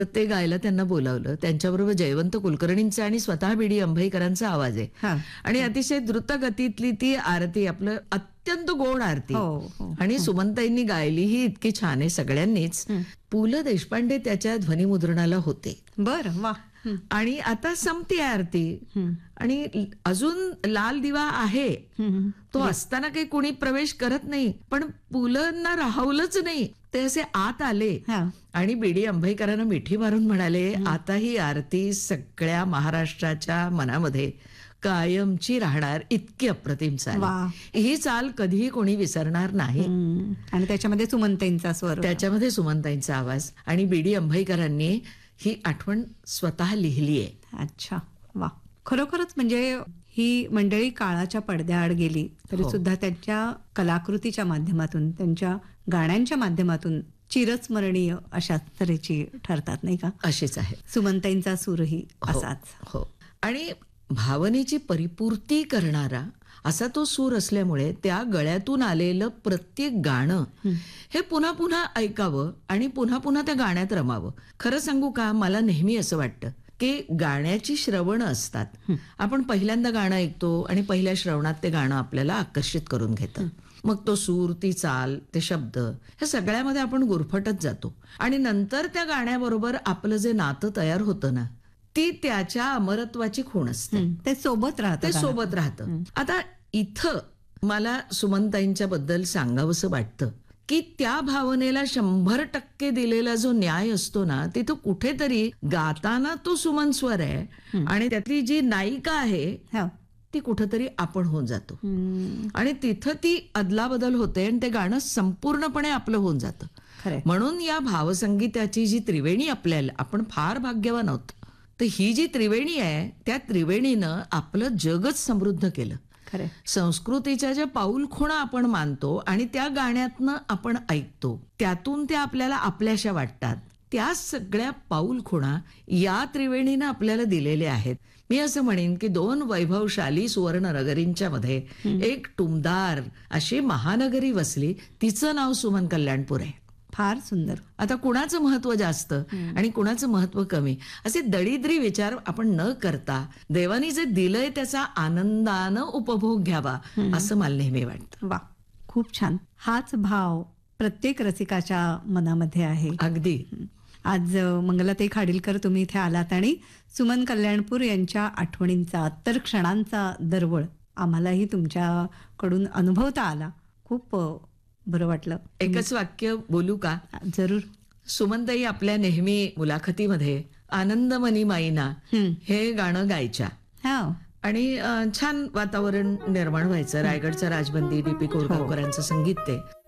ते गायला त्यांना बोलावलं. त्यांच्याबरोबर जयवंत कुलकर्णींचा आणि स्वतः बीडी अंभईकरांचा आवाज आहे. हा. आणि अतिशय द्रुत गतीतली ती आरती, आपलं अत्यंत गोड आरती. हो. आणि सुमनताईंनी गायली ही इतकी छान आहे सगळ्यांनीच. पु ल देशपांडे त्याच्या ध्वनिमुद्रणाला होते. बरं, वा. आणि आता संपती आहे आरती आणि अजून लाल दिवा आहे. तो असताना काही कोणी प्रवेश करत नाही, पण पुलंना राहवलंच नाही. ते असे आत आले आणि बीडी अंभईकरांना मिठी मारून म्हणाले, आता ही आरती सगळ्या महाराष्ट्राच्या मनामध्ये कायमची राहणार, इतकी अप्रतिम चाल. ही चाल कधीही कोणी विसरणार नाही. आणि त्याच्यामध्ये सुमनताईंचा स्वर, त्याच्यामध्ये सुमनताईंचा आवाज आणि बीडी अंभईकरांनी ही आठवण स्वतः लिहिली आहे. अच्छा, वा. खरोखरच म्हणजे ही मंडळी काळाच्या पडद्याआड गेली तरी सुद्धा त्यांच्या कलाकृतीच्या माध्यमातून, त्यांच्या गाण्यांच्या माध्यमातून चिरस्मरणीय अशाच तऱ्हेची ठरतात, नाही का? अशीच आहे. सुमनताईंचा सूरही असाच. हो. आणि भावनेची परिपूर्ती करणारा असा तो सूर असल्यामुळे त्या गळ्यातून आलेलं प्रत्येक गाणं हे पुन्हा पुन्हा ऐकावं आणि पुन्हा पुन्हा त्या गाण्यात रमावं. खरं सांगू का, मला नेहमी असं वाटतं की गाण्याची श्रवणं असतात. आपण पहिल्यांदा गाणं ऐकतो आणि पहिल्या श्रवणात ते गाणं आपल्याला आकर्षित करून घेतं. मग तो सूर, ती चाल, ते शब्द, हे सगळ्यामध्ये आपण गुरफटत जातो. आणि नंतर त्या गाण्याबरोबर आपलं जे नातं तयार होतं ना, ती त्याच्या अमरत्वाची खूण असते. ते सोबत राहतं. आता इथं मला सुमनताईंच्या बद्दल सांगावंसं वाटतं की त्या भावनेला 100% दिलेला जो न्याय असतो ना, तिथं कुठेतरी गाताना तो सुमन स्वर आहे आणि त्यातली जी नायिका आहे ती कुठेतरी आपण होऊन जातो. आणि तिथं ती अदलाबदल होते आणि ते गाणं संपूर्णपणे आपलं होऊन जातं. म्हणून या भावसंगीताची जी त्रिवेणी आपल्याला, आपण फार भाग्यवान आहोत. तर ही जी त्रिवेणी आहे, त्या त्रिवेणीनं आपलं जगच समृद्ध केलं. संस्कृतीच्या ज्या पाऊलखुणा आपण मानतो आणि त्या गाण्यातनं आपण ऐकतो, त्यातून त्या आपल्याला आपल्याशा वाटतात, त्या सगळ्या पाऊलखुणा या त्रिवेणीनं आपल्याला दिलेल्या आहेत. मी असं म्हणेन की 2 वैभवशाली सुवर्णनगरींच्या मध्ये एक टुमदार अशी महानगरी वसली. तिचं नाव सुमन कल्याणपूर आहे. फार सुंदर. आता कुणाचं महत्व जास्त आणि कुणाचं महत्व कमी, असे दळीद्री विचार आपण न करता देवानी जे दिलंय त्याचा आनंदानं उपभोग घ्यावा, असं मला नेहमी वाटतं. वा, खूप छान. हाच भाव प्रत्येक रसिकाच्या मनामध्ये आहे. अगदी. आज मंगलाताई खाडीलकर तुम्ही इथे आलात आणि सुमन कल्याणपूर यांच्या आठवणींचा, अत्तर क्षणांचा दरवळ आम्हालाही तुमच्याकडून अनुभवता आला. खूप बरं वाटलं. एकच वाक्य बोलू का? जरूर. सुमनताई आपल्या नेहमी मुलाखतीमध्ये आनंदमनी माईना हे गाणं गायच्या. आणि छान वातावरण निर्माण व्हायचं. रायगडचा राजबंदी, डी.पी. कोरगावकरांचं संगीत ते.